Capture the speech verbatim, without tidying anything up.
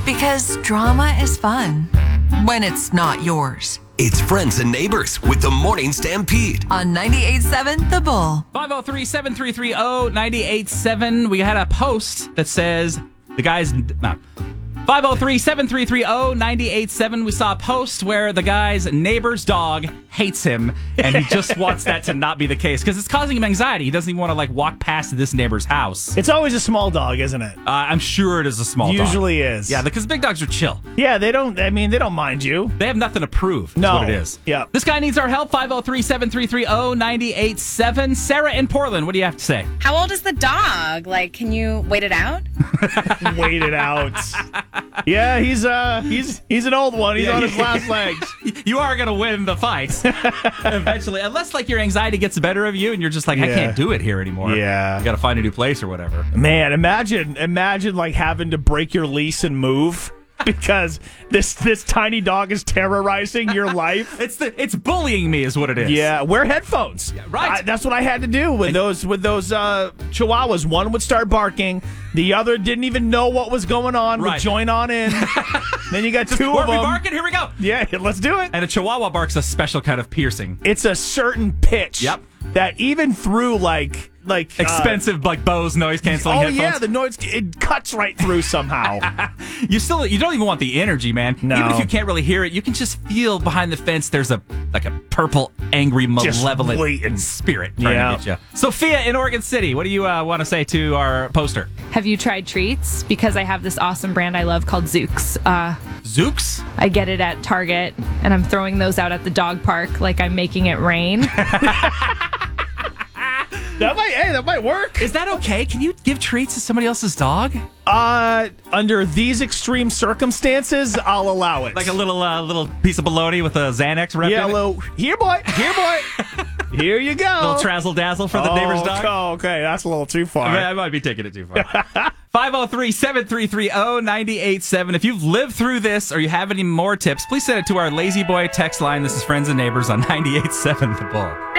Because drama is fun when it's not yours. It's Friends and Neighbors with the Morning Stampede. On ninety-eight point seven The Bull. five oh three, seven three three, oh nine eight seven. We had a post that says the guy's... No. five oh three, seven three three, oh nine eight seven. We saw a post where the guy's neighbor's dog hates him, and he just wants that to not be the case because it's causing him anxiety. He doesn't even want to like walk past this neighbor's house. It's always a small dog, isn't it? Uh, I'm sure it is a small dog. Usually is. Yeah, because big dogs are chill. Yeah, they don't, I mean, they don't mind you. They have nothing to prove. Is No. what it is. Yeah. This guy needs our help. five oh three, seven three three, oh nine eight seven. Sarah in Portland, what do you have to say? How old is the dog? Like, can you wait it out? Wait it out. Yeah, he's uh he's he's an old one. He's Yeah, on his yeah. last legs. You are going to win the fight eventually, unless like your anxiety gets the better of you and you're just like, I Yeah. can't do it here anymore. Yeah. You got to find a new place or whatever. Man, imagine imagine like having to break your lease and move because this this tiny dog is terrorizing your life. It's the it's bullying me is what it is. Yeah, wear headphones. right. I, that's what I had to do with those with those uh, chihuahuas. One would start barking, the other didn't even know what was going on. Right. Would join on in. Then you got two Are of we them. barking? Here we go. Yeah, let's do it. And a chihuahua barks a special kind of piercing. It's a certain pitch. Yep. That even through like like uh, Expensive like Bose noise canceling oh headphones. yeah, the noise it cuts right through somehow. You still you don't even want the energy, man. No. Even if you can't really hear it, you can just feel behind the fence there's a like a purple, angry, Just malevolent waiting. spirit trying Yeah. to get you. Sophia in Oregon City, what do you uh, want to say to our poster? Have you tried treats? Because I have this awesome brand I love called Zooks. Uh, Zooks? I get it at Target, and I'm throwing those out at the dog park like I'm making it rain. That might hey, that might work. Is that okay? Can you give treats to somebody else's dog? Uh under these extreme circumstances, I'll allow it. Like a little uh, little piece of bologna with a Xanax wrapped yeah, in a it? little here boy, here boy. Here you go. little trazzle dazzle for the neighbor's dog? Oh, okay, that's a little too far. I, mean, I might be taking it too far. five oh three, seven three three, oh nine eight seven. If you've lived through this or you have any more tips, please send it to our Lazy Boy text line. This is Friends and Neighbors on ninety-eight point seven The Bull.